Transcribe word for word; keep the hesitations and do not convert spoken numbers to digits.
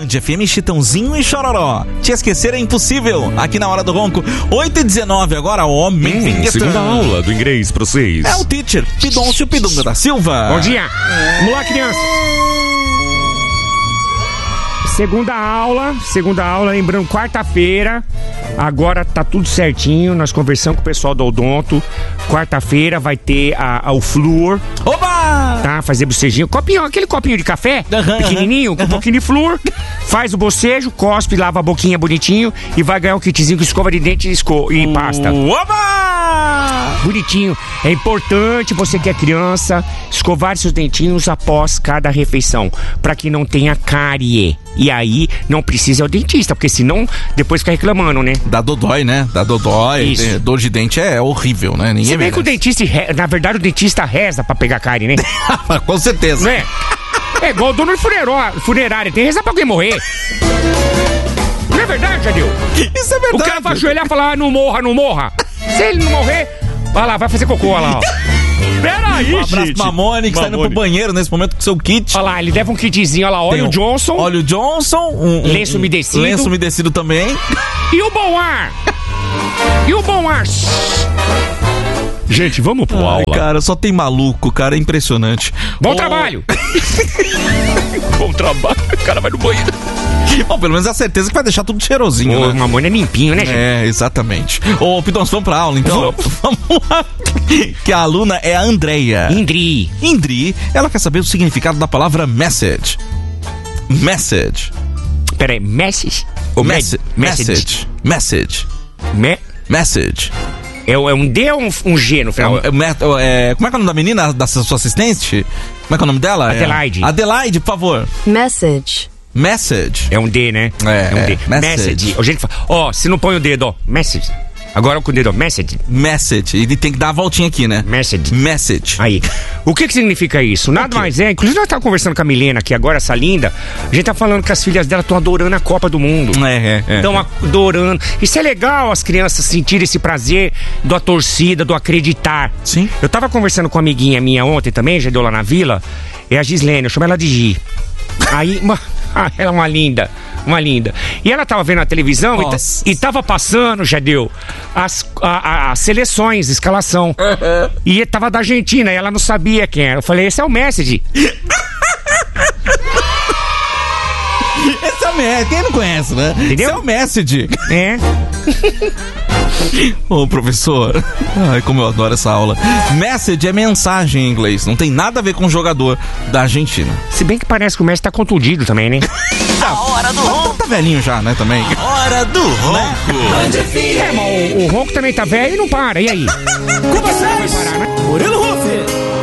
Band F M, Chitãozinho e Chororó. Te esquecer é impossível. Aqui na Hora do Ronco, oito e dezenove agora, homem hum, vinheta. Segunda aula do inglês pra vocês. É o teacher Pidoncio Pidunga da Silva. Bom dia. Vamos lá, crianças. Segunda aula, segunda aula, lembrando, quarta-feira, agora tá tudo certinho, nós conversamos com o pessoal do Odonto, quarta-feira vai ter a, a, o flúor. Oba! Tá, fazer bocejinho, copinho, aquele copinho de café, uhum, pequenininho, uhum, com um pouquinho de flúor, faz o bocejo, cospe, lava a boquinha bonitinho e vai ganhar um kitzinho com escova de dente e, esco e pasta. Oba! Bonitinho, é importante você que é criança escovar seus dentinhos após cada refeição, para que não tenha cárie. E aí, não precisa ir ao dentista, porque senão depois fica reclamando, né? Dá dodói, né? Dá dodói. Isso. Dor de dente é horrível, né? Ninguém Se bem merece. que o dentista, re... na verdade, o dentista reza pra pegar cárie, né? Com certeza. Não é? É igual o dono de funerária, tem que rezar pra alguém morrer. Não é verdade, Jadil? Isso é verdade. O cara vai ajoelhar e falar, ah, não morra, não morra. Se ele não morrer, vai lá, vai fazer cocô, olha lá, ó. Peraí, um abraço gente. pra Mamone, que está indo pro banheiro nesse momento com seu kit. Olha lá, ele leva um kitzinho, olha lá, óleo um Johnson. Óleo Johnson. Um, um, lenço umedecido. Lenço umedecido também. E o bom ar? E o bom ar? Gente, vamos pro Ai, aula. Cara, só tem maluco, cara, é impressionante. Bom oh... trabalho. Bom trabalho, o cara vai no banheiro. Bom, pelo menos a certeza que vai deixar tudo cheirosinho, Ô, né? Mamone é limpinho, né, gente? É, exatamente. Ô, Pidons, vamos pra aula, então? Vamos lá. Que a aluna é a Andreia. Indri. Indri, ela quer saber o significado da palavra message. Message. Peraí, message? O Me message. Message. Message. Me Message. É, é um D ou um, um G no final? É, é, é, como é que é o nome da menina, da sua assistente? Como é que é o nome dela? Adelaide. É, Adelaide, por favor. Message. Message. É um D, né? É, é um D. message. Message. O gente fala, ó, se não põe o dedo, ó, message. Agora com o dedo, ó, message. Message. Ele tem que dar a voltinha aqui, né? Message. Message. Aí. O que que significa isso? Nada mais é. Inclusive, nós estávamos conversando com a Milena aqui agora, essa linda. A gente tá falando que as filhas dela estão adorando a Copa do Mundo. É, é, é. Estão adorando. Isso é legal, as crianças sentirem esse prazer da torcida, do acreditar. Sim. Eu tava conversando com uma amiguinha minha ontem também, já deu lá na vila. É a Gislene, eu chamo ela de Gi. Aí, uma, ela é uma linda. Uma linda. E ela tava vendo a televisão e, t- e tava passando, já deu, as, a, a, as seleções, escalação. Uhum. E tava da Argentina e ela não sabia quem era. Eu falei, esse é o Messi. Esse é o Messi. Quem não conhece, né? Entendeu? Esse é o Messi. É. Ô, professor. Ai, como eu adoro essa aula. Message é mensagem em inglês. Não tem nada a ver com o jogador da Argentina. Se bem que parece que o Messi tá contundido também, né? A hora do ronco. Tá velhinho já, né, também? A hora do ronco. É, mas o, o ronco também tá velho e não para. E aí? Com vocês, Vai parar, né? Murilo Rufo.